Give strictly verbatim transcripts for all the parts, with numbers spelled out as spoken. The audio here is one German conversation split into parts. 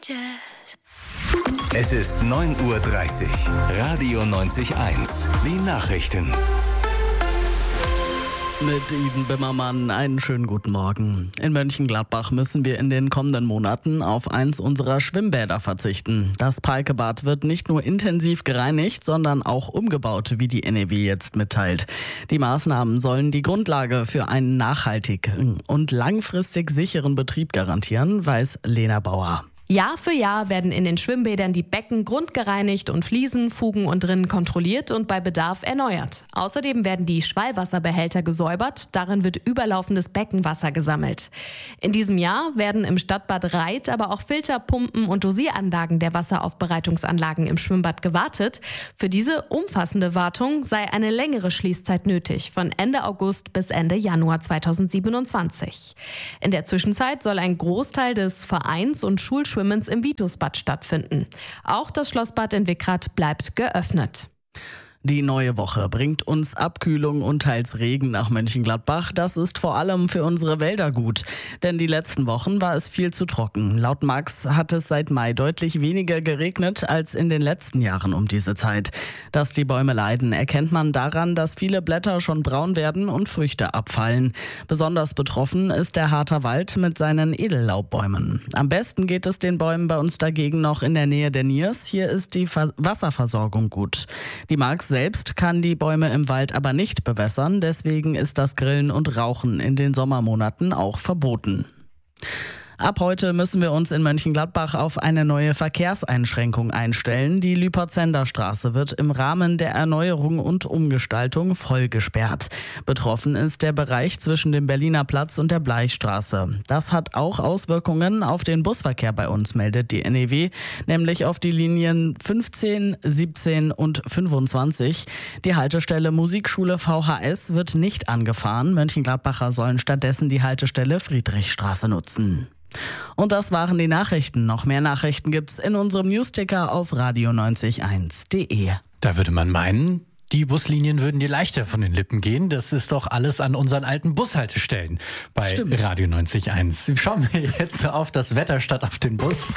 Jazz. Es ist neun Uhr dreißig. Radio neunzig eins. Die Nachrichten. Mit Iden Bimmermann einen schönen guten Morgen. In Mönchengladbach müssen wir in den kommenden Monaten auf eins unserer Schwimmbäder verzichten. Das Palkebad wird nicht nur intensiv gereinigt, sondern auch umgebaut, wie die N E W jetzt mitteilt. Die Maßnahmen sollen die Grundlage für einen nachhaltigen und langfristig sicheren Betrieb garantieren, weiß Lena Bauer. Jahr für Jahr werden in den Schwimmbädern die Becken grundgereinigt und Fliesen, Fugen und Rinnen kontrolliert und bei Bedarf erneuert. Außerdem werden die Schwallwasserbehälter gesäubert, darin wird überlaufendes Beckenwasser gesammelt. In diesem Jahr werden im Stadtbad Reit aber auch Filter, Pumpen und Dosieranlagen der Wasseraufbereitungsanlagen im Schwimmbad gewartet. Für diese umfassende Wartung sei eine längere Schließzeit nötig, von Ende August bis Ende Januar zweitausendsiebenundzwanzig. In der Zwischenzeit soll ein Großteil des Vereins- und Schulschwimmens im Vitusbad stattfinden. Auch das Schlossbad in Wickrath bleibt geöffnet. Die neue Woche bringt uns Abkühlung und teils Regen nach Mönchengladbach. Das ist vor allem für unsere Wälder gut. Denn die letzten Wochen war es viel zu trocken. Laut Max hat es seit Mai deutlich weniger geregnet als in den letzten Jahren um diese Zeit. Dass die Bäume leiden, erkennt man daran, dass viele Blätter schon braun werden und Früchte abfallen. Besonders betroffen ist der Harter Wald mit seinen Edellaubbäumen. Am besten geht es den Bäumen bei uns dagegen noch in der Nähe der Niers. Hier ist die Ver- Wasserversorgung gut. Die Max selbst kann die Bäume im Wald aber nicht bewässern, deswegen ist das Grillen und Rauchen in den Sommermonaten auch verboten. Ab heute müssen wir uns in Mönchengladbach auf eine neue Verkehrseinschränkung einstellen. Die Lüpertzenderstraße wird im Rahmen der Erneuerung und Umgestaltung voll gesperrt. Betroffen ist der Bereich zwischen dem Berliner Platz und der Bleichstraße. Das hat auch Auswirkungen auf den Busverkehr bei uns, meldet die N E W, nämlich auf die Linien fünfzehn, siebzehn und fünfundzwanzig. Die Haltestelle Musikschule V H S wird nicht angefahren. Mönchengladbacher sollen stattdessen die Haltestelle Friedrichstraße nutzen. Und das waren die Nachrichten. Noch mehr Nachrichten gibt's in unserem Newsticker auf radio neunzig eins punkt de. Da würde man meinen, die Buslinien würden dir leichter von den Lippen gehen. Das ist doch alles an unseren alten Bushaltestellen bei Stimmt. Radio neunzig Komma eins. Schauen wir jetzt auf das Wetter statt auf den Bus.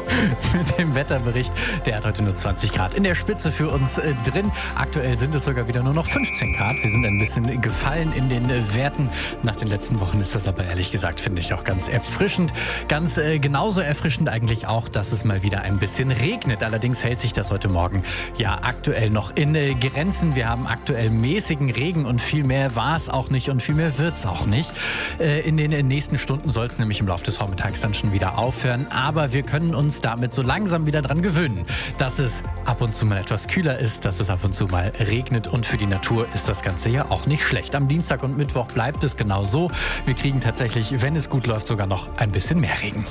Mit dem Wetterbericht. Der hat heute nur zwanzig Grad in der Spitze für uns äh, drin. Aktuell sind es sogar wieder nur noch fünfzehn Grad. Wir sind ein bisschen gefallen in den äh, Werten. Nach den letzten Wochen ist das aber ehrlich gesagt, finde ich, auch ganz erfrischend. Ganz äh, genauso erfrischend eigentlich auch, dass es mal wieder ein bisschen regnet. Allerdings hält sich das heute Morgen ja aktuell noch in äh, Grenzen. Wir haben aktuell mäßigen Regen und viel mehr war es auch nicht und viel mehr wird es auch nicht. Äh, in den äh, nächsten Stunden soll es nämlich im Laufe des Vormittags dann schon wieder aufhören. Aber wir können uns damit so langsam wieder dran gewöhnen, dass es ab und zu mal etwas kühler ist, dass es ab und zu mal regnet und für die Natur ist das Ganze ja auch nicht schlecht. Am Dienstag und Mittwoch bleibt es genau so. Wir kriegen tatsächlich, wenn es gut läuft, sogar noch ein bisschen mehr Regen.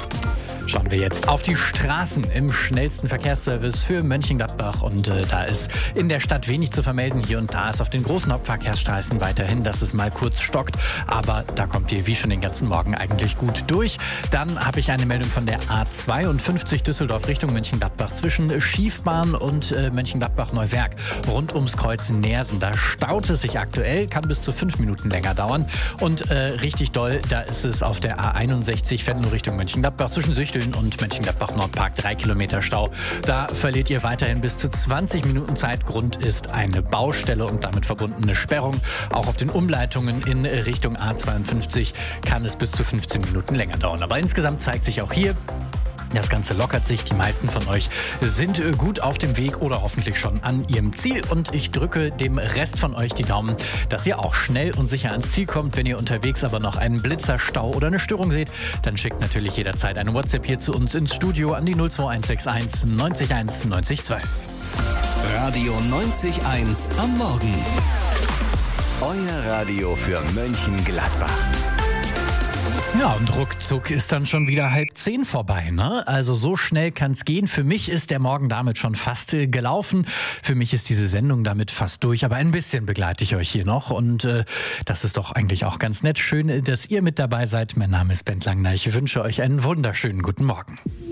Schauen wir jetzt auf die Straßen im schnellsten Verkehrsservice für Mönchengladbach und äh, da ist in der Stadt wenig zu vermelden. Hier und da ist auf den großen Hauptverkehrsstraßen weiterhin, dass es mal kurz stockt, aber da kommt ihr wie schon den ganzen Morgen eigentlich gut durch. Dann habe ich eine Meldung von der A zweiundfünfzig Düsseldorf Richtung Mönchengladbach zwischen Schiefbahn und äh, Mönchengladbach-Neuwerk rund ums Kreuz Neersen. Da staut es sich aktuell, kann bis zu fünf Minuten länger dauern und äh, richtig doll, da ist es auf der A einundsechzig Venlo Richtung Mönchengladbach zwischen Süchteln und Mönchengladbach-Nordpark, drei Kilometer Stau. Da verliert ihr weiterhin bis zu zwanzig Minuten Zeit. Grund ist eine Baustelle und damit verbundene Sperrung. Auch auf den Umleitungen in Richtung A zweiundfünfzig kann es bis zu fünfzehn Minuten länger dauern. Aber insgesamt zeigt sich auch hier, das Ganze lockert sich. Die meisten von euch sind gut auf dem Weg oder hoffentlich schon an ihrem Ziel. Und ich drücke dem Rest von euch die Daumen, dass ihr auch schnell und sicher ans Ziel kommt. Wenn ihr unterwegs aber noch einen Blitzer, Stau oder eine Störung seht, dann schickt natürlich jederzeit eine WhatsApp hier zu uns ins Studio an die null zwei eins sechs eins neunzig eins neunzig zwei. Radio neunzig Komma eins am Morgen. Euer Radio für Mönchengladbach. Ja, und ruckzuck ist dann schon wieder halb zehn vorbei, ne? Also so schnell kann's gehen. Für mich ist der Morgen damit schon fast äh, gelaufen. Für mich ist diese Sendung damit fast durch. Aber ein bisschen begleite ich euch hier noch. Und äh, das ist doch eigentlich auch ganz nett. Schön, dass ihr mit dabei seid. Mein Name ist Bent Langner. Ich wünsche euch einen wunderschönen guten Morgen.